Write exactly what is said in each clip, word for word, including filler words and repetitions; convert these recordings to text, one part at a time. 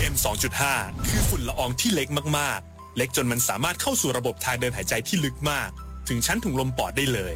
อ็ม สองจุดห้า คือฝุ่นละอองที่เล็กมากๆเล็กจนมันสามารถเข้าสู่ระบบทางเดินหายใจที่ลึกมากถึงชั้นถุงลมปอดได้เลย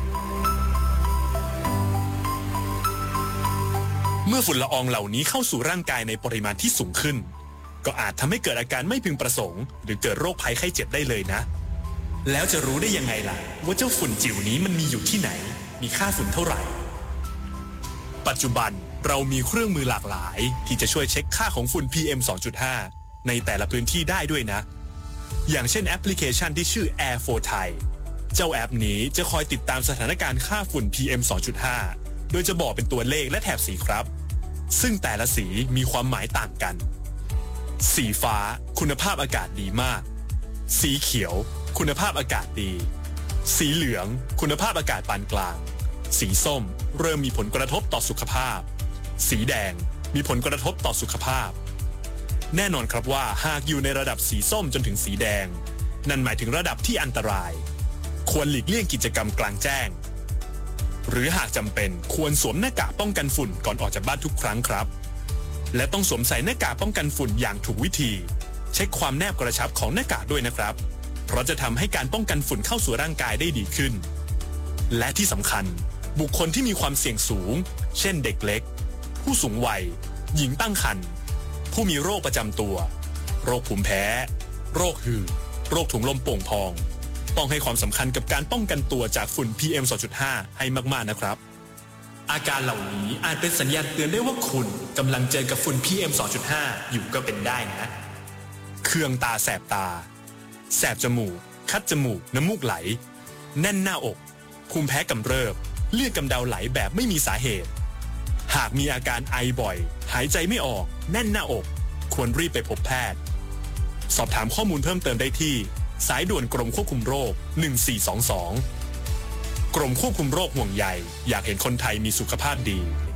เมื่อฝุ่นละอองเหล่านี้เข้าสู่ร่างกายในปริมาณที่สูงขึ้นก็อาจทำให้เกิดอาการไม่พึงประสงค์หรือเกิดโรคภัยไข้เจ็บได้เลยนะแล้วจะรู้ได้ยังไงล่ะว่าเจ้าฝุ่นจิ๋วนี้มันมีอยู่ที่ไหนมีค่าฝุ่นเท่าไหร่ปัจจุบันเรามีเครื่องมือหลากหลายที่จะช่วยเช็คค่าของฝุ่น พี เอ็ม สองจุดห้า ในแต่ละพื้นที่ได้ด้วยนะอย่างเช่นแอปพลิเคชันที่ชื่อ Air for Thai เจ้าแอปนี้จะคอยติดตามสถานการณ์ค่าฝุ่น พี เอ็ม สองจุดห้า โดยจะบอกเป็นตัวเลขและแถบสีครับซึ่งแต่ละสีมีความหมายต่างกันสีฟ้าคุณภาพอากาศดีมากสีเขียวคุณภาพอากาศดีสีเหลืองคุณภาพอากาศปานกลางสีส้มเริ่มมีผลกระทบต่อสุขภาพสีแดงมีผลกระทบต่อสุขภาพแน่นอนครับว่าหากอยู่ในระดับสีส้มจนถึงสีแดงนั่นหมายถึงระดับที่อันตรายควรหลีกเลี่ยงกิจกรรมกลางแจ้งหรือหากจำเป็นควรสวมหน้ากากป้องกันฝุ่นก่อนออกจากบ้านทุกครั้งครับและต้องสวมใส่หน้ากากป้องกันฝุ่นอย่างถูกวิธีเช็คความแนบกระชับของหน้ากากด้วยนะครับเพราะจะทำให้การป้องกันฝุ่นเข้าสู่ร่างกายได้ดีขึ้นและที่สำคัญบุคคลที่มีความเสี่ยงสูงเช่นเด็กเล็กผู้สูงวัยหญิงตั้งครรภ์ผู้มีโรคประจำตัวโรคภูมิแพ้โรคหืดโรคถุงลมโป่งพองต้องให้ความสำคัญกับการป้องกันตัวจากฝุ่น พี เอ็ม สองจุดห้า ให้มากๆนะครับอาการเหล่านี้อาจเป็นสัญญาณเตือนได้ว่าคุณกำลังเจอกับฝุ่น พี เอ็ม สองจุดห้า อยู่ก็เป็นได้นะเคืองตาแสบตาแสบจมูกคัดจมูกน้ำมูกไหลแน่นหน้าอกภูมิแพ้กำเริบเลือดกำเดาไหลแบบไม่มีสาเหตุหากมีอาการไอบ่อยหายใจไม่ออกแน่นหน้าอกควรรีบไปพบแพทย์สอบถามข้อมูลเพิ่มเติมได้ที่สายด่วนกรมควบคุมโรคหนึ่งสี่สองสองกรมควบคุมโรคห่วงใยอยากเห็นคนไทยมีสุขภาพดี